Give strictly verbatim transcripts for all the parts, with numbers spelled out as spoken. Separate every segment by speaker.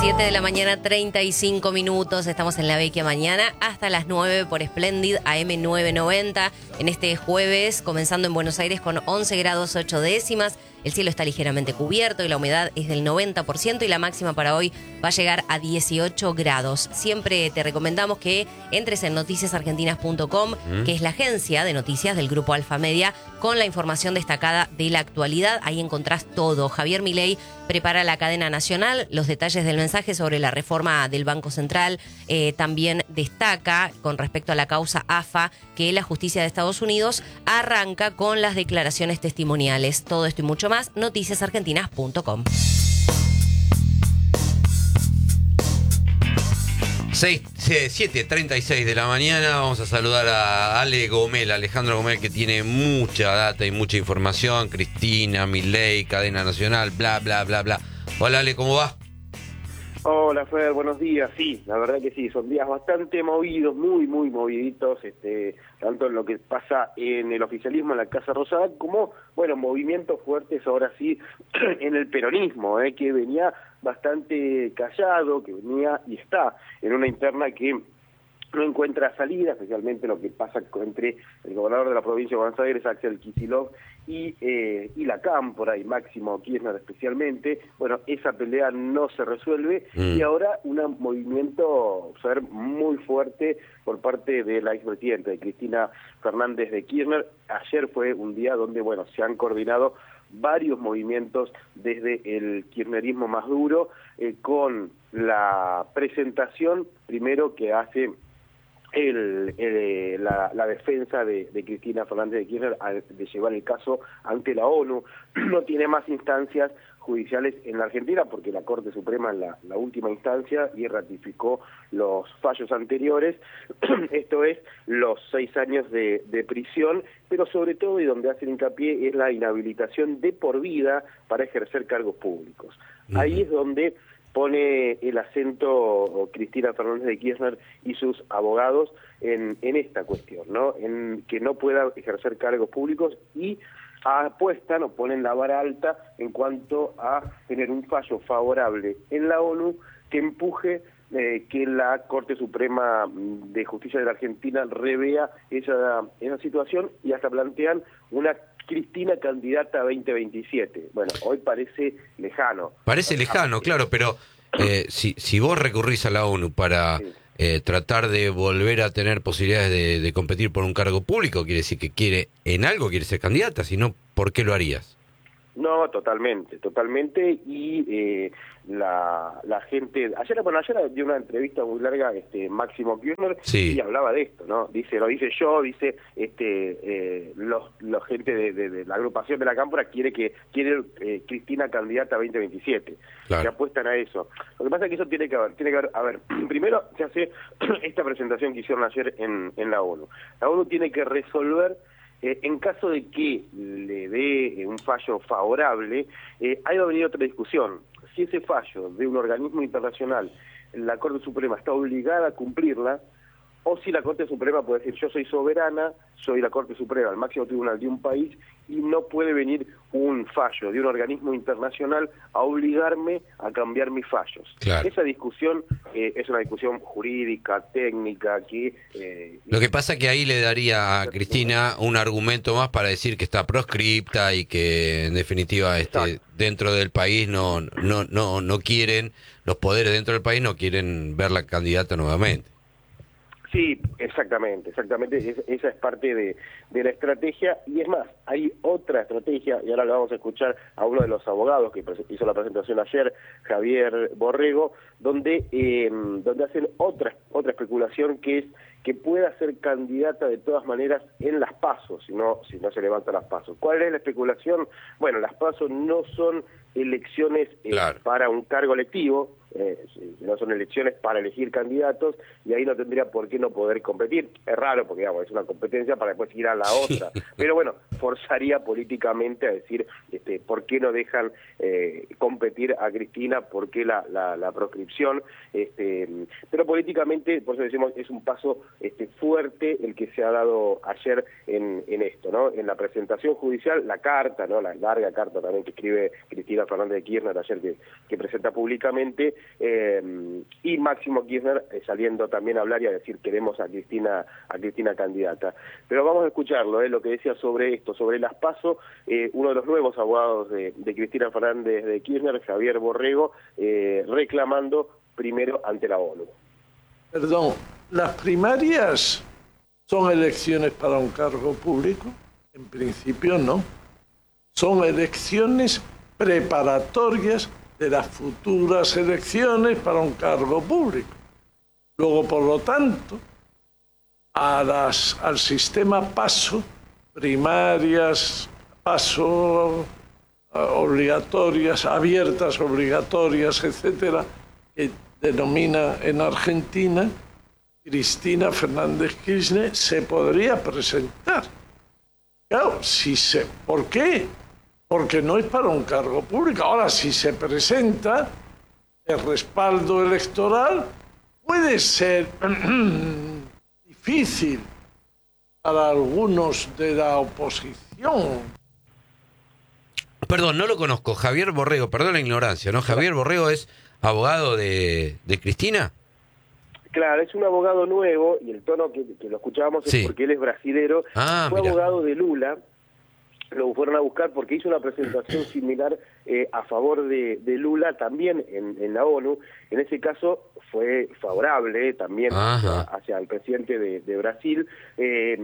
Speaker 1: siete de la mañana, treinta y cinco minutos. Estamos en La Vecchia Mañana hasta las nueve por Splendid A M novecientos noventa. En este jueves, comenzando en Buenos Aires con once grados ocho décimas. El cielo está ligeramente cubierto y la humedad es del noventa por ciento y la máxima para hoy va a llegar a dieciocho grados. Siempre te recomendamos que entres en noticias argentinas punto com, ¿Mm? que es la agencia de noticias del Grupo Alfa Media, con la información destacada de la actualidad. Ahí encontrás todo. Javier Milei prepara la cadena nacional, los detalles del mensaje sobre la reforma del Banco Central. Eh, también destaca, con respecto a la causa A F A, que la justicia de Estados Unidos arranca con las declaraciones testimoniales. Todo esto y mucho más, noticias argentinas punto com.
Speaker 2: siete treinta y seis de la mañana, vamos a saludar a Ale Gomel, Alejandro Gomel, que tiene mucha data y mucha información. Cristina, Milei, cadena nacional, bla, bla, bla, bla. Hola Ale, ¿cómo va?
Speaker 3: Hola Fer, buenos días. Sí, la verdad que sí, son días bastante movidos, muy, muy moviditos, este, tanto en lo que pasa en el oficialismo, en la Casa Rosada, como, bueno, movimientos fuertes ahora sí en el peronismo, eh, que venía bastante callado, que venía y está en una interna que no encuentra salida, especialmente lo que pasa entre el gobernador de la provincia de Buenos Aires, Axel Kicillof, y, eh, y la Cámpora, y Máximo Kirchner especialmente. Bueno, esa pelea no se resuelve, mm. y ahora un movimiento ser muy fuerte por parte de la expresidenta, de Cristina Fernández de Kirchner. Ayer fue un día donde, bueno, se han coordinado varios movimientos desde el kirchnerismo más duro, eh, con la presentación, primero que hace El, el, la, la defensa de, de Cristina Fernández de Kirchner de llevar el caso ante la ONU. No tiene más instancias judiciales en la Argentina porque la Corte Suprema es la, la última instancia y ratificó los fallos anteriores. Esto es los seis años de, de prisión, pero sobre todo, y donde hacen hincapié, es la inhabilitación de por vida para ejercer cargos públicos. Uh-huh. Ahí es donde pone el acento Cristina Fernández de Kirchner y sus abogados en, en esta cuestión, ¿no? En que no pueda ejercer cargos públicos, y apuestan o ponen la vara alta en cuanto a tener un fallo favorable en la ONU que empuje eh, que la Corte Suprema de Justicia de la Argentina revea esa, esa situación, y hasta plantean una Cristina candidata a veinte veintisiete. Bueno, hoy parece lejano.
Speaker 2: Parece lejano, claro, pero eh, si, si vos recurrís a la ONU para sí. eh, tratar de volver a tener posibilidades de, de competir por un cargo público, quiere decir que quiere en algo quiere ser candidata, si no, ¿por qué lo harías?
Speaker 3: No, totalmente, totalmente, y eh, la, la gente, ayer, bueno, ayer dio una entrevista muy larga, este, Máximo Kirchner, sí. y hablaba de esto, ¿no? Dice, lo dice yo, dice, este, eh, los, los gente de, de, de la agrupación de la Cámpora quiere que, quiere eh, Cristina candidata a veinte veintisiete, claro. Se apuestan a eso. Lo que pasa es que eso tiene que haber, tiene que haber, a ver, primero se hace esta presentación que hicieron ayer en, en la ONU. La ONU tiene que resolver, Eh, en caso de que le dé eh, un fallo favorable, eh, ahí va a venir otra discusión. Si ese fallo de un organismo internacional, la Corte Suprema está obligada a cumplirla, o si la Corte Suprema puede decir, yo soy soberana, soy la Corte Suprema, el máximo tribunal de un país, y no puede venir un fallo de un organismo internacional a obligarme a cambiar mis fallos. Claro. Esa discusión eh, es una discusión jurídica, técnica, que... Eh,
Speaker 2: Lo que pasa es que ahí le daría a Cristina un argumento más para decir que está proscripta y que, en definitiva, este, dentro del país no, no, no, no quieren, los poderes dentro del país no quieren verla candidata nuevamente.
Speaker 3: Sí, exactamente, exactamente, es, esa es parte de, de la estrategia, y es más, hay otra estrategia, y ahora le vamos a escuchar a uno de los abogados que hizo la presentación ayer, Javier Borrego, donde eh, donde hacen otra, otra especulación, que es que pueda ser candidata de todas maneras en las PASO, si no, si no se levanta las PASO. ¿Cuál es la especulación? Bueno, las PASO no son elecciones eh, claro. para un cargo electivo, eh, no son elecciones para elegir candidatos, y ahí no tendría por qué no poder competir. Es raro porque, digamos, es una competencia para después ir a la otra. Pero bueno, forzaría políticamente a decir este, por qué no dejan eh, competir a Cristina, por qué la, la, la proscripción, este, pero políticamente, por eso decimos, es un paso este, fuerte el que se ha dado ayer en, en esto, ¿no? En la presentación judicial, la carta, ¿no? La larga carta también que escribe Cristina Fernández de Kirchner ayer que, que presenta públicamente, eh, y Máximo Kirchner eh, saliendo también a hablar y a decir queremos a Cristina, a Cristina candidata. Pero vamos a escucharlo, ¿eh? Lo que decía sobre esto, sobre las PASO, eh, uno de los nuevos abogados de, de Cristina Fernández de Kirchner, Javier Borrego, eh, reclamando primero ante la ONU.
Speaker 4: Perdón, ¿las primarias son elecciones para un cargo público? En principio no. Son elecciones preparatorias de las futuras elecciones para un cargo público. Luego, por lo tanto, a las, al sistema PASO, primarias, PASO obligatorias, abiertas, obligatorias, etcétera, que denomina en Argentina, Cristina Fernández Kirchner se podría presentar. Claro, si se, ¿por qué? Porque no es para un cargo público. Ahora, si se presenta, el respaldo electoral puede ser difícil para algunos de la oposición.
Speaker 2: Perdón, no lo conozco. Javier Borrego, perdón la ignorancia, ¿no? Javier Borrego es abogado de, de Cristina.
Speaker 3: Claro, es un abogado nuevo y el tono que, que lo escuchábamos
Speaker 2: Sí.
Speaker 3: es porque él es brasilero,
Speaker 2: Ah,
Speaker 3: fue
Speaker 2: mirá.
Speaker 3: abogado de Lula, lo fueron a buscar porque hizo una presentación similar eh, a favor de, de Lula también en, en la ONU. En ese caso fue favorable eh, también hacia, hacia el presidente de, de Brasil eh,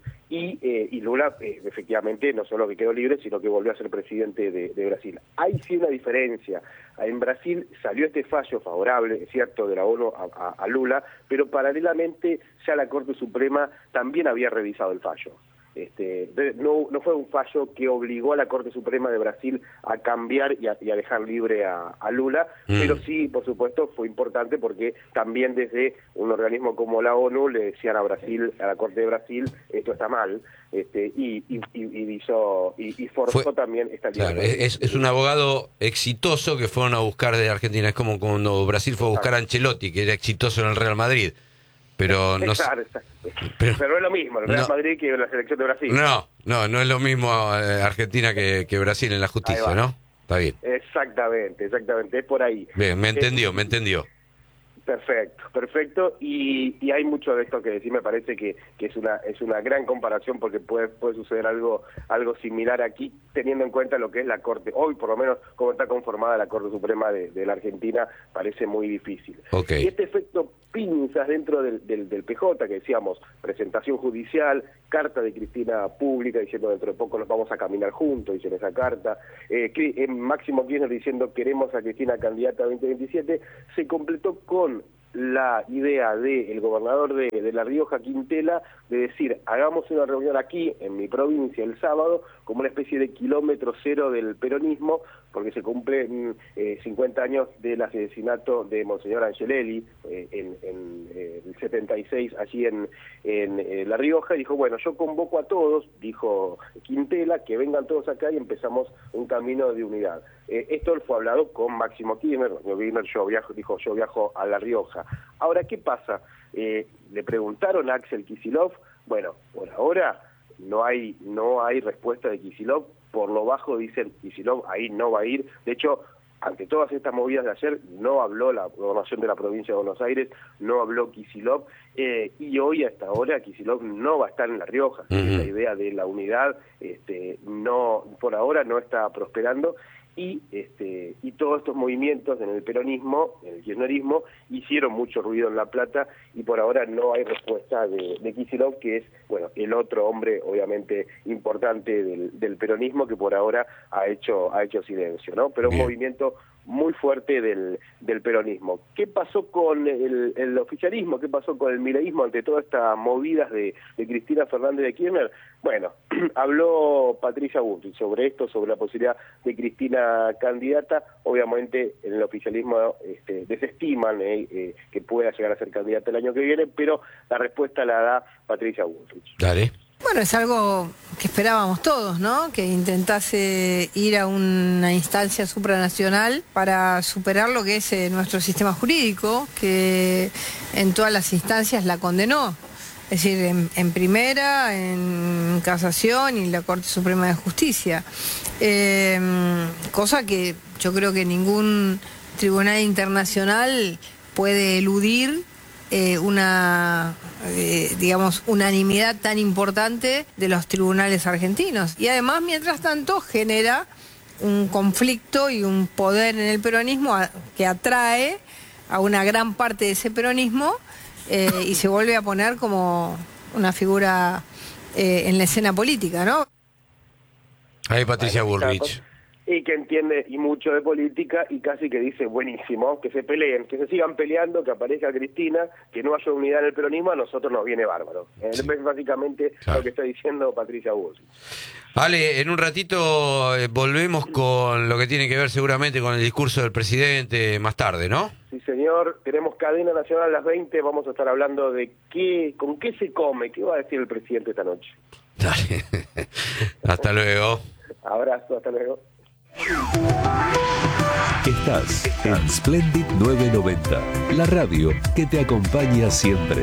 Speaker 3: y, eh, y Lula eh, efectivamente no solo que quedó libre, sino que volvió a ser presidente de, de Brasil. Hay sí una diferencia. En Brasil salió este fallo favorable, es cierto, de la ONU a, a, a Lula, pero paralelamente ya la Corte Suprema también había revisado el fallo. Este, no, no fue un fallo que obligó a la Corte Suprema de Brasil a cambiar y a, y a dejar libre a, a Lula, mm. pero sí, por supuesto, fue importante porque también desde un organismo como la ONU le decían a Brasil, a la Corte de Brasil, esto está mal, este, y, y, y, hizo, y, y forzó fue, también esta libertad.
Speaker 2: Claro, es, es un abogado exitoso que fueron a buscar de Argentina, es como cuando Brasil fue a buscar a Ancelotti, que era exitoso en el Real Madrid. Pero no,
Speaker 3: exacto, exacto. Pero, pero no es lo mismo el Real no, Madrid que la selección de Brasil.
Speaker 2: No, no, no es lo mismo eh, Argentina que, que Brasil en la justicia, ¿no? Está bien.
Speaker 3: Exactamente, exactamente, es por ahí.
Speaker 2: Bien, me entendió, eh, me entendió.
Speaker 3: Perfecto, perfecto, y, y hay mucho de esto que decir, me parece que, que es una es una gran comparación porque puede puede suceder algo algo similar aquí, teniendo en cuenta lo que es la Corte, hoy por lo menos como está conformada la Corte Suprema de, de la Argentina, parece muy difícil.
Speaker 2: Okay.
Speaker 3: Y este efecto pinzas dentro del, del, del P J, que decíamos, presentación judicial, carta de Cristina pública diciendo dentro de poco nos vamos a caminar juntos, dice en esa carta, eh, eh, Máximo Kirchner diciendo queremos a Cristina candidata a veinte veintisiete, se completó con la idea del gobernador de, de La Rioja, Quintela, de decir, hagamos una reunión aquí, en mi provincia, el sábado, como una especie de kilómetro cero del peronismo, porque se cumplen eh, cincuenta años del asesinato de Monseñor Angelelli eh, en, en eh, el setenta y seis, allí en, en eh, La Rioja, y dijo, bueno, yo convoco a todos, dijo Quintela, que vengan todos acá y empezamos un camino de unidad. Eh, esto fue hablado con Máximo Kirchner, Kirchner yo viajo, dijo, yo viajo a La Rioja. Ahora, ¿qué pasa? Eh, le preguntaron a Axel Kicillof, bueno, por ahora no hay no hay respuesta de Kicillof, por lo bajo dicen Kicillof ahí no va a ir, de hecho, ante todas estas movidas de ayer, no habló la gobernación de la provincia de Buenos Aires, no habló Kicillof, eh, y hoy hasta ahora Kicillof no va a estar en La Rioja, uh-huh. La idea de la unidad este, no por ahora no está prosperando, y este y todos estos movimientos en el peronismo, en el kirchnerismo, hicieron mucho ruido en La Plata y por ahora no hay respuesta de, de Kicillof, que es bueno el otro hombre obviamente importante del, del peronismo que por ahora ha hecho ha hecho silencio, ¿no? Pero Bien. Un movimiento muy fuerte del, del peronismo. ¿Qué pasó con el, el oficialismo? ¿Qué pasó con el mileísmo ante todas estas movidas de, de Cristina Fernández de Kirchner? Bueno, habló Patricia Bullrich sobre esto, sobre la posibilidad de Cristina candidata. Obviamente en el oficialismo este, desestiman eh, eh, que pueda llegar a ser candidata el año que viene, pero la respuesta la da Patricia Bullrich.
Speaker 2: Dale.
Speaker 5: Bueno, es algo que esperábamos todos, ¿no? Que intentase ir a una instancia supranacional para superar lo que es eh, nuestro sistema jurídico, que en todas las instancias la condenó. Es decir, en, en primera, en casación y en la Corte Suprema de Justicia. Eh, cosa que yo creo que ningún tribunal internacional puede eludir eh, una, eh, digamos, unanimidad tan importante de los tribunales argentinos. Y además, mientras tanto, genera un conflicto y un poder en el peronismo a, que atrae a una gran parte de ese peronismo eh, y se vuelve a poner como una figura eh, en la escena política, ¿no?
Speaker 2: Ahí Patricia Bullrich.
Speaker 3: Y que entiende y mucho de política y casi que dice buenísimo, que se peleen, que se sigan peleando, que aparezca Cristina, que no haya unidad en el peronismo, a nosotros nos viene bárbaro. Eh,
Speaker 2: Sí.
Speaker 3: Es básicamente
Speaker 2: Claro.
Speaker 3: lo que está diciendo Patricia Bullrich.
Speaker 2: Ale, en un ratito eh, volvemos con lo que tiene que ver seguramente con el discurso del presidente más tarde, ¿no?
Speaker 3: Sí, señor, tenemos cadena nacional a las veinte, vamos a estar hablando de qué, con qué se come, qué va a decir el presidente esta noche.
Speaker 2: Dale. Hasta luego.
Speaker 3: Abrazo, hasta luego.
Speaker 6: Estás en Splendid novecientos noventa, la radio que te acompaña siempre.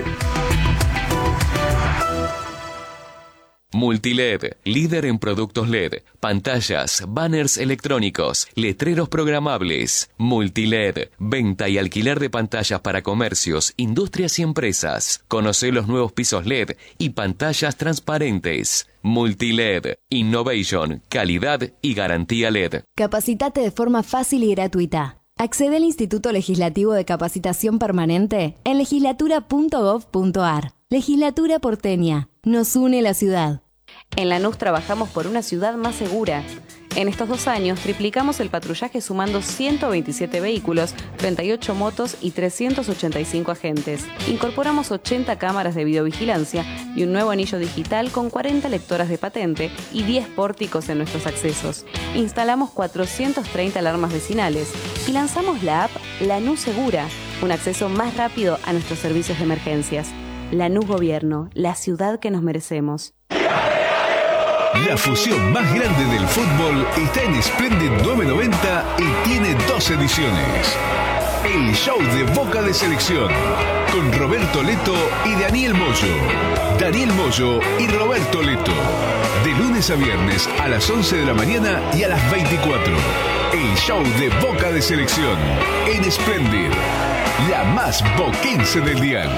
Speaker 7: Multiled, líder en productos L E D, pantallas, banners electrónicos, letreros programables. Multiled, venta y alquiler de pantallas para comercios, industrias y empresas. Conoce los nuevos pisos L E D y pantallas transparentes. Multiled, innovation, calidad y garantía L E D.
Speaker 8: Capacitate de forma fácil y gratuita. Accede al Instituto Legislativo de Capacitación Permanente en legislatura punto gov punto ar. Legislatura porteña. Nos une la ciudad.
Speaker 9: En Lanús trabajamos por una ciudad más segura. En estos dos años triplicamos el patrullaje sumando ciento veintisiete vehículos, treinta y ocho motos y trescientos ochenta y cinco agentes. Incorporamos ochenta cámaras de videovigilancia y un nuevo anillo digital con cuarenta lectoras de patente y diez pórticos en nuestros accesos. Instalamos cuatrocientas treinta alarmas vecinales y lanzamos la app Lanús Segura, un acceso más rápido a nuestros servicios de emergencias. Lanús Gobierno, la ciudad que nos merecemos.
Speaker 10: La fusión más grande del fútbol está en Splendid novecientos noventa y tiene dos ediciones. El show de Boca de Selección, con Roberto Leto y Daniel Moyo. Daniel Moyo y Roberto Leto. De lunes a viernes a las once de la mañana y a las veinticuatro. El show de Boca de Selección, en Splendid, la más boquense del dial.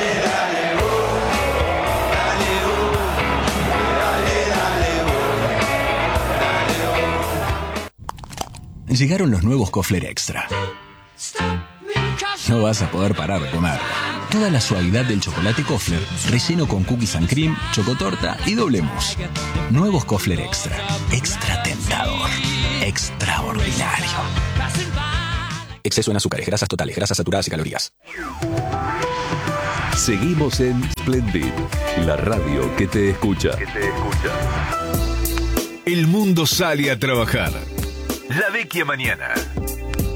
Speaker 11: Llegaron los nuevos Kofler Extra. No vas a poder parar de comer. Toda la suavidad del chocolate Kofler, relleno con cookies and cream, chocotorta y doble mousse. Nuevos Kofler Extra. Extra tentador. Extraordinario. Exceso en azúcares, grasas totales, grasas saturadas y calorías.
Speaker 6: Seguimos en Splendid, la radio que te escucha.
Speaker 10: Que te escucha. El mundo sale a trabajar. La Vecchia Mañana.